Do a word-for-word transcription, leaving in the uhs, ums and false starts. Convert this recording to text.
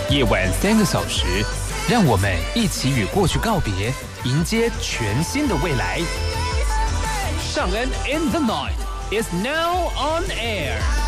夜晚三个小时，让我们一起与过去告别，迎接全新的未来。尚恩 in the night is now on air。